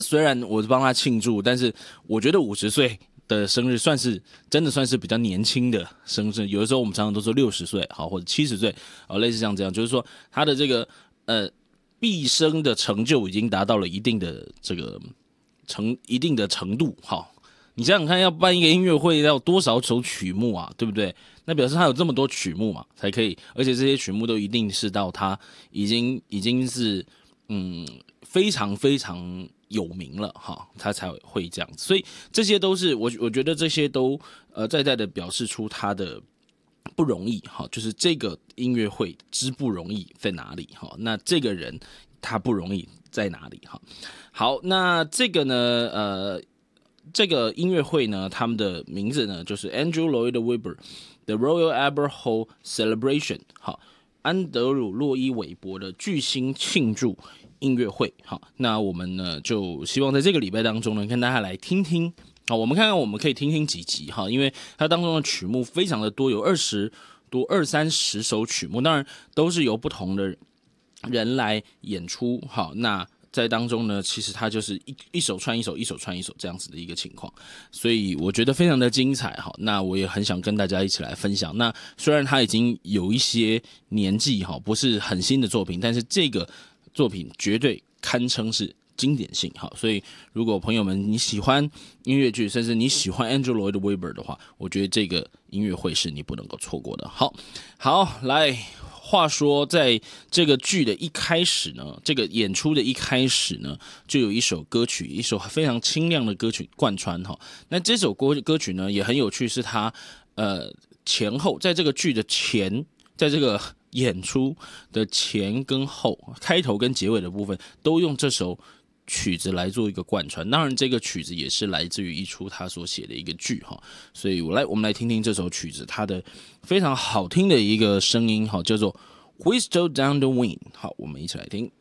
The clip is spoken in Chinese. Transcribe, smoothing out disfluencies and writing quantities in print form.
虽然我帮他庆祝，但是我觉得50岁的生日真的算是比较年轻的生日。有的时候我们常常都说60岁，好或者70岁，类似像这样，就是说他的这个毕生的成就已经达到了一定的一定的程度，好。你想想看，要办一个音乐会要多少首曲目啊，对不对？那表示他有这么多曲目嘛，才可以，而且这些曲目都一定是到他已经是非常非常有名了哈，他才会这样子。所以这些都是我觉得这些都在的表示出他的不容易哈，就是这个音乐会之不容易在哪里哈？那这个人他不容易在哪里哈？好，那这个呢这个音乐会呢，他们的名字呢就是 Andrew Lloyd Webber The Royal Albert Hall Celebration， 好，安德鲁·洛伊·韦伯的巨星庆祝音乐会。好，那我们呢就希望在这个礼拜当中呢，跟大家来听听。好，我们看看我们可以听听几集哈，因为它当中的曲目非常的多，有20-30首曲目，当然都是由不同的人来演出。好，那在当中呢，其实它就是一首串一首，一首串一首这样子的一个情况，所以我觉得非常的精彩哈。那我也很想跟大家一起来分享。那虽然它已经有一些年纪哈，不是很新的作品，但是这个作品绝对堪称是经典性哈。所以如果朋友们你喜欢音乐剧，甚至你喜欢 Andrew Lloyd Webber 的话，我觉得这个音乐会是你不能够错过的。好，来。话说，在这个剧的一开始呢，这个演出的一开始呢，就有一首歌曲，一首非常清亮的歌曲贯穿哈。那这首歌曲呢也很有趣，是它前后，在这个剧的前，在这个演出的前跟后，开头跟结尾的部分都用这首曲子来做一个贯穿。当然，这个曲子也是来自于一出他所写的一个剧哈。所以我们来听听这首曲子，它的非常好听的一个声音哈，叫做 Whistle Down the Wind。好，我们一起来听。